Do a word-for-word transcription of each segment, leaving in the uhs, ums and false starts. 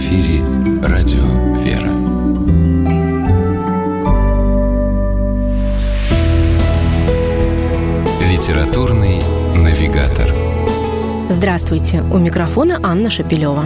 эфире радио «Вера». Литературный навигатор. Здравствуйте, у микрофона Анна Шапилева.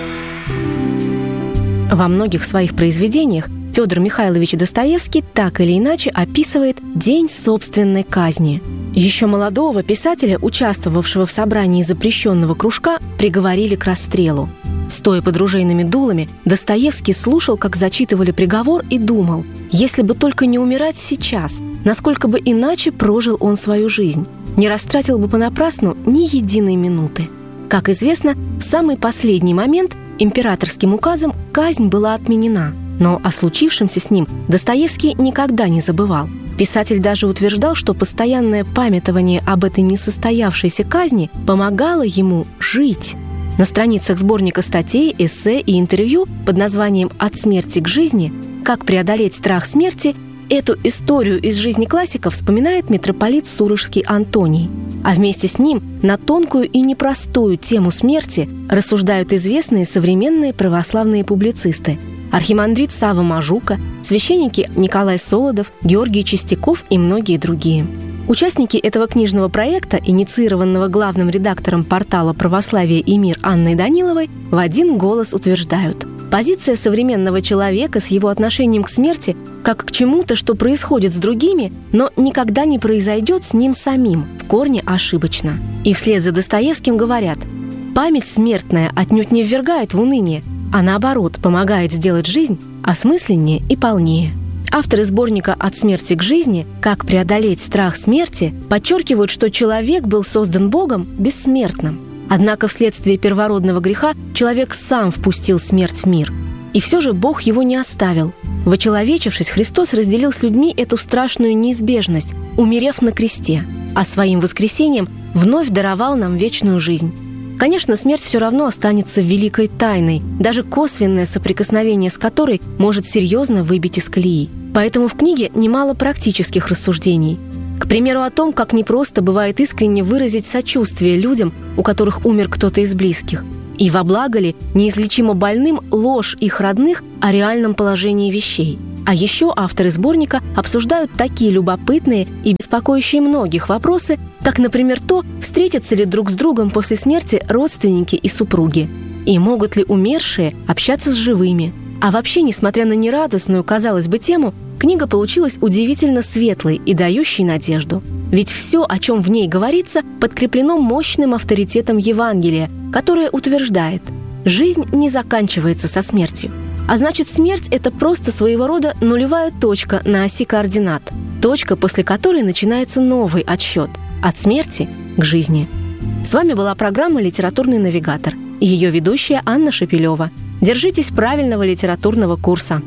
Во многих своих произведениях Федор Михайлович Достоевский так или иначе описывает день собственной казни. Еще молодого писателя, участвовавшего в собрании запрещенного кружка, приговорили к расстрелу. Стоя под ружейными дулами, Достоевский слушал, как зачитывали приговор, и думал, если бы только не умирать сейчас, насколько бы иначе прожил он свою жизнь, не растратил бы понапрасну ни единой минуты. Как известно, в самый последний момент императорским указом казнь была отменена, но о случившемся с ним Достоевский никогда не забывал. Писатель даже утверждал, что постоянное памятование об этой несостоявшейся казни помогало ему жить. На страницах сборника статей, эссе и интервью под названием «От смерти к жизни. Как преодолеть страх смерти» эту историю из жизни классиков вспоминает митрополит Сурожский Антоний. А вместе с ним на тонкую и непростую тему смерти рассуждают известные современные православные публицисты: архимандрит Савва Мажука, священники Николай Солодов, Георгий Чистяков и многие другие. Участники этого книжного проекта, инициированного главным редактором портала «Православие и мир» Анной Даниловой, в один голос утверждают: позиция современного человека с его отношением к смерти как к чему-то, что происходит с другими, но никогда не произойдет с ним самим, в корне ошибочна. И вслед за Достоевским говорят: память смертная отнюдь не ввергает в уныние, а наоборот помогает сделать жизнь осмысленнее и полнее. Авторы сборника «От смерти к жизни. Как преодолеть страх смерти» подчеркивают, что человек был создан Богом бессмертным. Однако вследствие первородного греха человек сам впустил смерть в мир. И все же Бог его не оставил. Вочеловечившись, Христос разделил с людьми эту страшную неизбежность, умерев на кресте, а своим воскресением вновь даровал нам вечную жизнь. Конечно, смерть все равно останется великой тайной, даже косвенное соприкосновение с которой может серьезно выбить из колеи. Поэтому в книге немало практических рассуждений. К примеру, о том, как непросто бывает искренне выразить сочувствие людям, у которых умер кто-то из близких, и во благо ли неизлечимо больным ложь их родных о реальном положении вещей. А еще авторы сборника обсуждают такие любопытные и беспокоящие многих вопросы, как, например, то, встретятся ли друг с другом после смерти родственники и супруги, и могут ли умершие общаться с живыми. А вообще, несмотря на нерадостную, казалось бы, тему, книга получилась удивительно светлой и дающей надежду. Ведь все, о чем в ней говорится, подкреплено мощным авторитетом Евангелия, которое утверждает: жизнь не заканчивается со смертью. А значит, смерть – это просто своего рода нулевая точка на оси координат. Точка, после которой начинается новый отсчет от смерти к жизни. С вами была программа «Литературный навигатор» и ее ведущая Анна Шапилева. Держитесь правильного литературного курса.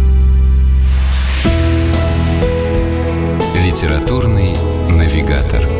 Литературный навигатор.